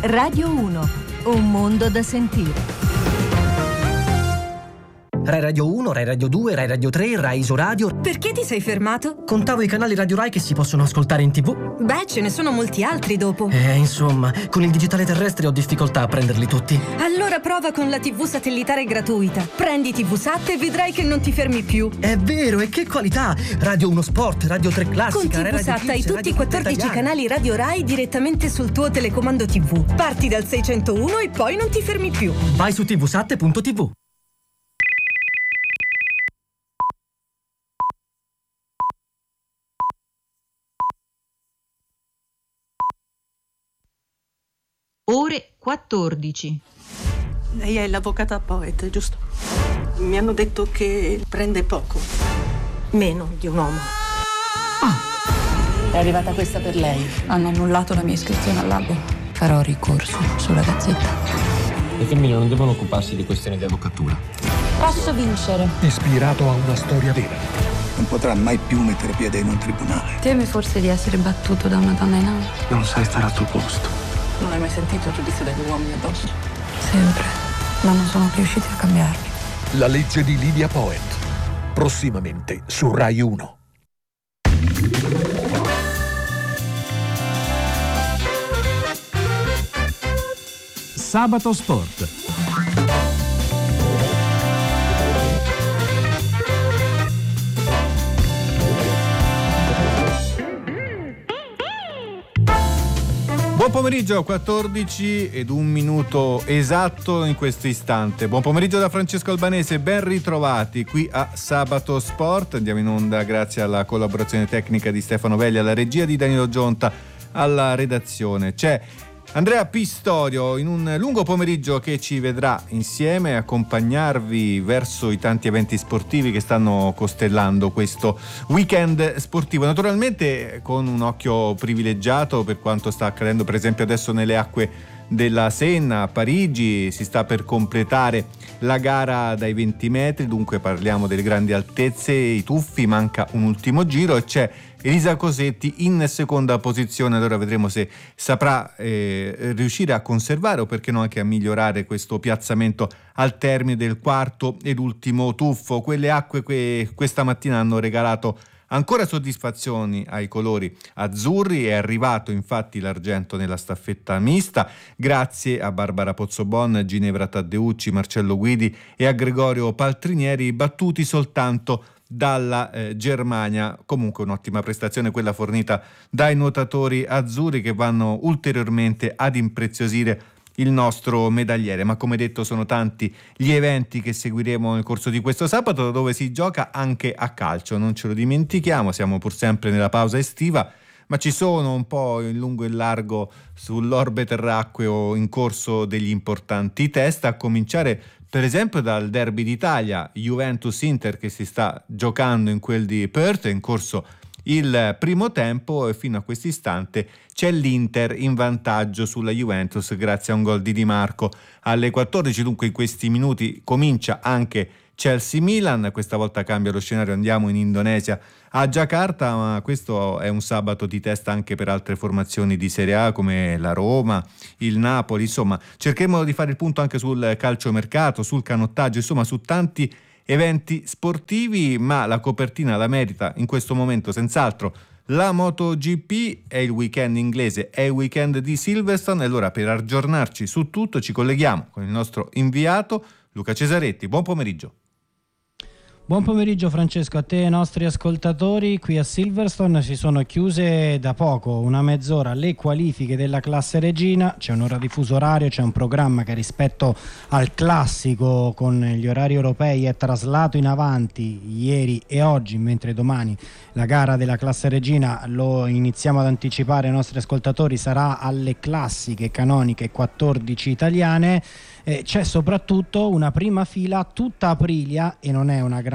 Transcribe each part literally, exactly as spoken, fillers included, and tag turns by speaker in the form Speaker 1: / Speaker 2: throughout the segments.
Speaker 1: Radio uno, un mondo da sentire.
Speaker 2: Rai Radio uno, Rai Radio due, Rai Radio tre, Rai Isoradio.
Speaker 3: Perché ti sei fermato?
Speaker 2: Contavo i canali Radio Rai che si possono ascoltare in tv.
Speaker 3: Beh, ce ne sono molti altri dopo.
Speaker 2: Eh, insomma, con il digitale terrestre ho difficoltà a prenderli tutti.
Speaker 3: Allora prova con la tivù satellitare gratuita. Prendi tivusat e vedrai che non ti fermi più.
Speaker 2: È vero, e che qualità! Radio uno Sport, Radio tre Classica,
Speaker 3: Con tivusat hai tutti i quattordici canali Radio Rai direttamente sul tuo telecomando tivù. Parti dal seicentouno e poi non ti fermi più.
Speaker 2: Vai su tivusat punto tv.
Speaker 4: Ore quattordici.
Speaker 5: Lei è l'avvocata Poet, giusto? Mi hanno detto che prende poco. Meno di un uomo.
Speaker 6: Ah. È arrivata questa per lei. Hanno annullato la mia iscrizione all'albo. Farò ricorso sulla Gazzetta.
Speaker 7: Le femmine non devono occuparsi di questioni di avvocatura.
Speaker 6: Posso vincere.
Speaker 8: Ispirato a una storia vera.
Speaker 9: Non potrà mai più mettere piede in un tribunale.
Speaker 6: Teme forse di essere battuto da una donna in alto.
Speaker 9: Non sai stare al tuo posto.
Speaker 5: Non hai mai sentito il giudizio degli uomini addosso?
Speaker 6: Sempre, ma non sono riusciti a cambiarmi.
Speaker 8: La legge di Lidia Poet. Prossimamente su Rai uno.
Speaker 10: Sabato Sport.
Speaker 11: Buon pomeriggio, quattordici ed un minuto esatto in questo istante. Buon pomeriggio da Francesco Albanese, ben ritrovati qui a Sabato Sport. Andiamo in onda grazie alla collaborazione tecnica di Stefano Velli, alla regia di Danilo Gionta, alla redazione. C'è Andrea Pistorio in un lungo pomeriggio che ci vedrà insieme accompagnarvi verso i tanti eventi sportivi che stanno costellando questo weekend sportivo, naturalmente con un occhio privilegiato per quanto sta accadendo per esempio adesso nelle acque della Senna a Parigi. Si sta per completare la gara dai venti metri, dunque parliamo delle grandi altezze, i tuffi, manca un ultimo giro e c'è Elisa Cosetti in seconda posizione. Allora vedremo se saprà eh, riuscire a conservare o perché no anche a migliorare questo piazzamento al termine del quarto ed ultimo tuffo. Quelle acque che questa mattina hanno regalato ancora soddisfazioni ai colori azzurri. È arrivato infatti l'argento nella staffetta mista grazie a Barbara Pozzobon, Ginevra Taddeucci, Marcello Guidi e a Gregorio Paltrinieri, battuti soltanto dalla eh, Germania. Comunque un'ottima prestazione quella fornita dai nuotatori azzurri che vanno ulteriormente ad impreziosire il nostro medagliere. Ma come detto sono tanti gli eventi che seguiremo nel corso di questo sabato, dove si gioca anche a calcio, non ce lo dimentichiamo, siamo pur sempre nella pausa estiva, ma ci sono un po' in lungo e in largo sull'orbe terracqueo in corso degli importanti test, a cominciare per esempio dal derby d'Italia Juventus-Inter che si sta giocando in quel di Perth. È in corso il primo tempo e fino a questo istante c'è l'Inter in vantaggio sulla Juventus grazie a un gol di Di Marco alle quattordici. Dunque in questi minuti comincia anche Chelsea-Milan, questa volta cambia lo scenario, andiamo in Indonesia a Giacarta, ma questo è un sabato di testa anche per altre formazioni di Serie A come la Roma, il Napoli. Insomma, cercheremo di fare il punto anche sul calciomercato, sul canottaggio, insomma su tanti eventi sportivi, ma la copertina la merita in questo momento senz'altro la MotoGP. È il weekend inglese, è il weekend di Silverstone. E allora per aggiornarci su tutto ci colleghiamo con il nostro inviato Luca Cesaretti. Buon pomeriggio.
Speaker 12: Buon pomeriggio Francesco, a te e ai nostri ascoltatori. Qui a Silverstone si sono chiuse da poco, una mezz'ora, le qualifiche della classe regina. C'è un'ora di fuso orario, c'è un programma che rispetto al classico con gli orari europei è traslato in avanti ieri e oggi, mentre domani la gara della classe regina, lo iniziamo ad anticipare ai nostri ascoltatori, sarà alle classiche canoniche quattordici italiane. Eh, c'è soprattutto una prima fila tutta Aprilia e non è una grande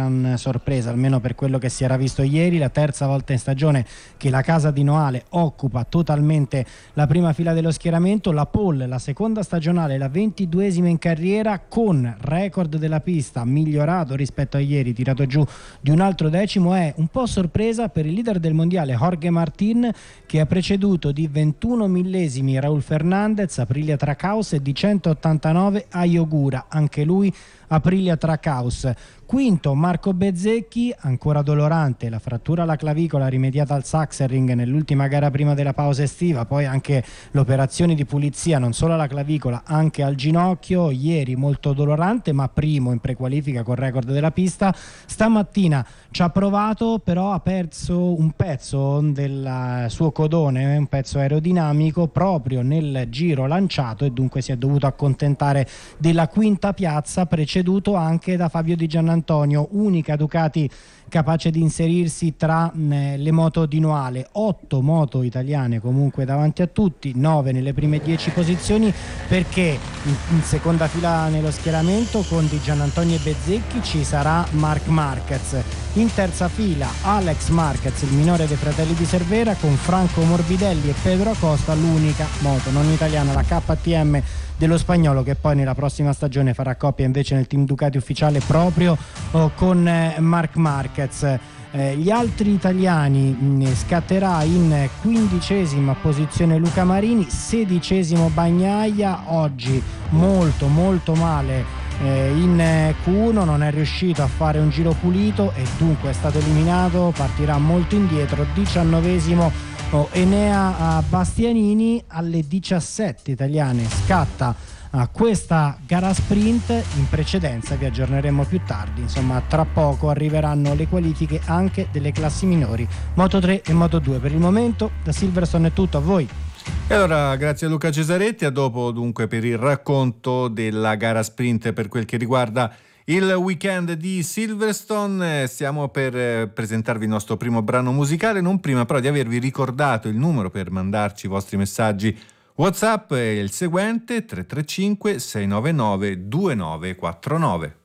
Speaker 12: gran sorpresa, almeno per quello che si era visto ieri. La terza volta in stagione che la casa di Noale occupa totalmente la prima fila dello schieramento. La pole, la seconda stagionale, la ventiduesima in carriera, con record della pista migliorato rispetto a ieri, tirato giù di un altro decimo. È un po' sorpresa per il leader del mondiale Jorge Martín, che ha preceduto di ventuno millesimi Raúl Fernández, Aprilia Tracaus, e di centottantanove Ayogura, anche lui Aprilia Tracaus. Quinto Marco Bezzecchi, ancora dolorante, la frattura alla clavicola rimediata al Sachsenring nell'ultima gara prima della pausa estiva, poi anche l'operazione di pulizia non solo alla clavicola, anche al ginocchio. Ieri molto dolorante, ma primo in prequalifica con record della pista. Stamattina ci ha provato, però ha perso un pezzo del suo codone, un pezzo aerodinamico, proprio nel giro lanciato, e dunque si è dovuto accontentare della quinta piazza, preceduto anche da Fabio Di Giannantonio, unica Ducati capace di inserirsi tra eh, le moto di Noale. Otto moto italiane comunque davanti a tutti, nove nelle prime dieci posizioni, perché in, in seconda fila nello schieramento con Di Giannantonio e Bezzecchi ci sarà Marc Marquez, in terza fila Alex Marquez, il minore dei fratelli di Cervera, con Franco Morbidelli e Pedro Acosta, l'unica moto non italiana, la K T M dello spagnolo, che poi nella prossima stagione farà coppia invece nel team Ducati ufficiale proprio oh, con eh, Marc Marquez. Eh, gli altri italiani, mh, scatterà in quindicesima posizione Luca Marini, sedicesimo Bagnaia, oggi molto molto male eh, in Q uno, non è riuscito a fare un giro pulito e dunque è stato eliminato, partirà molto indietro. diciannovesimo Oh, Enea Bastianini. Alle diciassette italiane scatta a questa gara sprint. In precedenza vi aggiorneremo più tardi, insomma tra poco arriveranno le qualifiche anche delle classi minori Moto tre e Moto due. Per il momento da Silverstone è tutto, a voi.
Speaker 11: E allora grazie a Luca Cesaretti, a dopo dunque per il racconto della gara sprint per quel che riguarda il weekend di Silverstone. Stiamo per presentarvi il nostro primo brano musicale, non prima però di avervi ricordato il numero per mandarci i vostri messaggi WhatsApp, è il seguente: tre tre cinque sei nove nove due nove quattro nove.